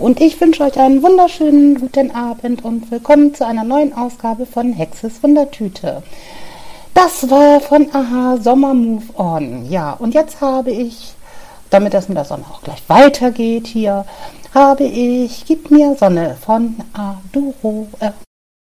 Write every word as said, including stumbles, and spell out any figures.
und ich wünsche euch einen wunderschönen guten Abend und willkommen zu einer neuen Ausgabe von Hexes Wundertüte. Das war von Aha, Sommer Move On. Ja, und jetzt habe ich, damit das mit der Sonne auch gleich weitergeht hier, habe ich Gib mir Sonne von Adoro äh,